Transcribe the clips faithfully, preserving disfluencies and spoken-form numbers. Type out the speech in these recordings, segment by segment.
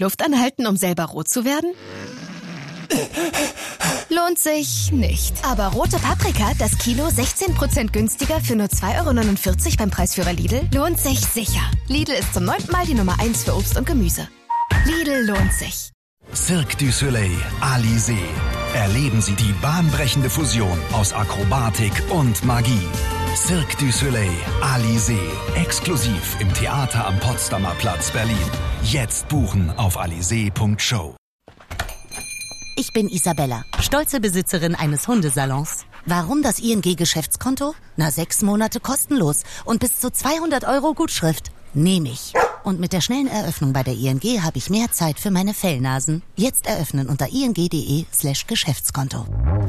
Luft anhalten, um selber rot zu werden? Lohnt sich nicht. Aber rote Paprika, das Kilo sechzehn Prozent günstiger für nur zwei Euro neunundvierzig beim Preisführer Lidl, lohnt sich sicher. Lidl ist zum neunten Mal die Nummer eins für Obst und Gemüse. Lidl lohnt sich. Cirque du Soleil, Alizé. Erleben Sie die bahnbrechende Fusion aus Akrobatik und Magie. Cirque du Soleil, Alizé. Exklusiv im Theater am Potsdamer Platz, Berlin. Jetzt buchen auf alizé punkt show. Ich bin Isabella, stolze Besitzerin eines Hundesalons. Warum das I N G-Geschäftskonto? Na, sechs Monate kostenlos und bis zu zweihundert Euro Gutschrift. Nehme ich. Und mit der schnellen Eröffnung bei der I N G habe ich mehr Zeit für meine Fellnasen. Jetzt eröffnen unter ing.de slash Geschäftskonto.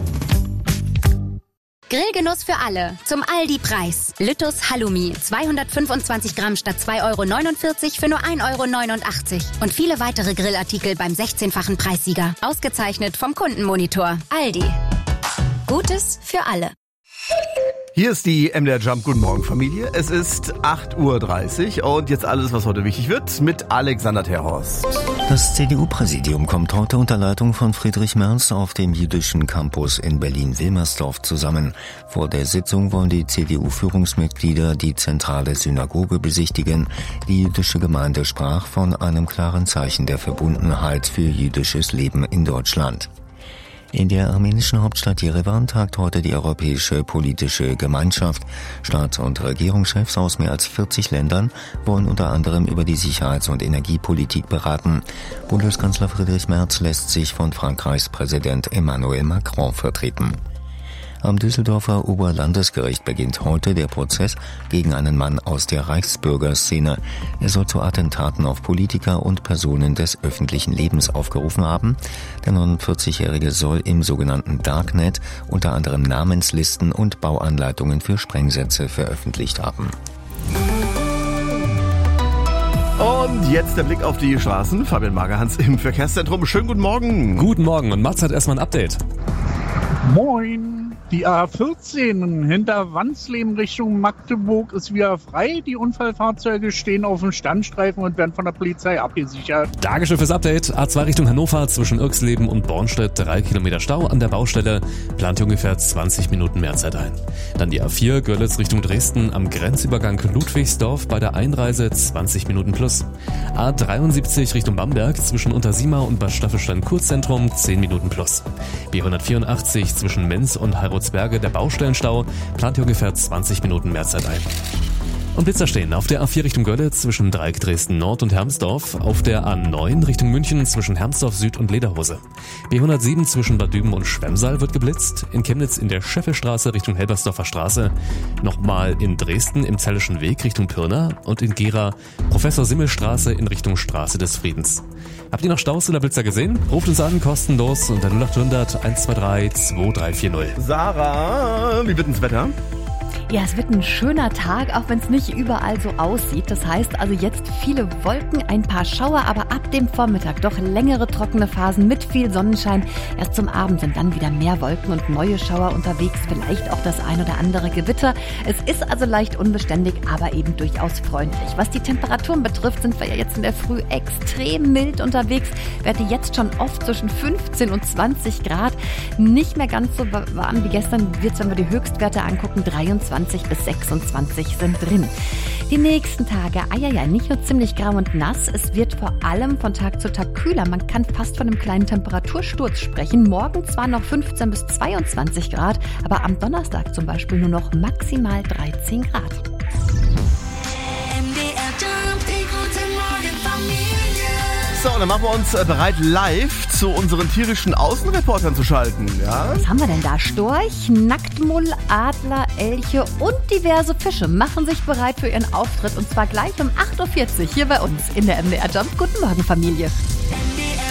Grillgenuss für alle. Zum Aldi-Preis. Lüttus Halloumi. zweihundertfünfundzwanzig Gramm statt zwei Euro neunundvierzig für nur ein Euro neunundachtzig. Und viele weitere Grillartikel beim sechzehnfachen Preissieger. Ausgezeichnet vom Kundenmonitor. Aldi. Gutes für alle. Hier ist die M D R Jump. Guten Morgen, Familie. Es ist acht Uhr dreißig und jetzt alles, was heute wichtig wird, mit Alexander Terhorst. Das C D U-Präsidium kommt heute unter Leitung von Friedrich Merz auf dem jüdischen Campus in Berlin-Wilmersdorf zusammen. Vor der Sitzung wollen die C D U-Führungsmitglieder die zentrale Synagoge besichtigen. Die jüdische Gemeinde sprach von einem klaren Zeichen der Verbundenheit für jüdisches Leben in Deutschland. In der armenischen Hauptstadt Jerewan tagt heute die Europäische Politische Gemeinschaft. Staats- und Regierungschefs aus mehr als vierzig Ländern wollen unter anderem über die Sicherheits- und Energiepolitik beraten. Bundeskanzler Friedrich Merz lässt sich von Frankreichs Präsident Emmanuel Macron vertreten. Am Düsseldorfer Oberlandesgericht beginnt heute der Prozess gegen einen Mann aus der Reichsbürgerszene. Er soll zu Attentaten auf Politiker und Personen des öffentlichen Lebens aufgerufen haben. Der neunundvierzigjährige soll im sogenannten Darknet unter anderem Namenslisten und Bauanleitungen für Sprengsätze veröffentlicht haben. Und jetzt der Blick auf die Straßen. Fabian Magerhans im Verkehrszentrum. Schönen guten Morgen. Guten Morgen und Mats hat erstmal ein Update. Moin. Die A vierzehn hinter Wansleben Richtung Magdeburg ist wieder frei. Die Unfallfahrzeuge stehen auf dem Standstreifen und werden von der Polizei abgesichert. Dankeschön fürs Update. A zwei Richtung Hannover zwischen Irxleben und Bornstedt, drei Kilometer Stau an der Baustelle. Plant ungefähr zwanzig Minuten mehr Zeit ein. Dann die A vier Görlitz Richtung Dresden am Grenzübergang Ludwigsdorf bei der Einreise zwanzig Minuten plus. A dreiundsiebzig Richtung Bamberg zwischen Untersimar und Bad Staffelstein-Kurzzentrum zehn Minuten plus. B hundertvierundachtzig zwischen Menz und Heilbronn der Baustellenstau plant hier ungefähr zwanzig Minuten mehr Zeit ein. Und Blitzer stehen auf der A vier Richtung Görlitz zwischen Dreieck Dresden Nord und Hermsdorf, auf der A neun Richtung München zwischen Hermsdorf Süd und Lederhose. B hundertsieben zwischen Bad Düben und Schwemmsaal wird geblitzt, in Chemnitz in der Scheffelstraße Richtung Helbersdorfer Straße, nochmal in Dresden im Zellischen Weg Richtung Pirna und in Gera Professor-Simmel-Straße in Richtung Straße des Friedens. Habt ihr noch Staus oder Blitzer gesehen? Ruft uns an, kostenlos unter null achthundert eins zwei drei zwei drei vier null. Sarah, wie wird denn das Wetter? Ja, es wird ein schöner Tag, auch wenn es nicht überall so aussieht. Das heißt also jetzt viele Wolken, ein paar Schauer, aber ab dem Vormittag doch längere trockene Phasen mit viel Sonnenschein. Erst zum Abend sind dann wieder mehr Wolken und neue Schauer unterwegs, vielleicht auch das ein oder andere Gewitter. Es ist also leicht unbeständig, aber eben durchaus freundlich. Was die Temperaturen betrifft, sind wir ja jetzt in der Früh extrem mild unterwegs. Werte jetzt schon oft zwischen fünfzehn und zwanzig Grad. Nicht mehr ganz so warm wie gestern wird es, wenn wir die Höchstwerte angucken, dreiundzwanzig bis sechsundzwanzig sind drin. Die nächsten Tage, eieiei, nicht nur ziemlich grau und nass, es wird vor allem von Tag zu Tag kühler. Man kann fast von einem kleinen Temperatursturz sprechen. Morgen zwar noch fünfzehn bis zweiundzwanzig Grad, aber am Donnerstag zum Beispiel nur noch maximal dreizehn Grad. So, dann machen wir uns bereit, live zu unseren tierischen Außenreportern zu schalten. Ja? Was haben wir denn da? Storch, Nacktmull, Adler, Elche und diverse Fische machen sich bereit für ihren Auftritt. Und zwar gleich um acht Uhr vierzig hier bei uns in der M D R Jump. Guten Morgen, Familie.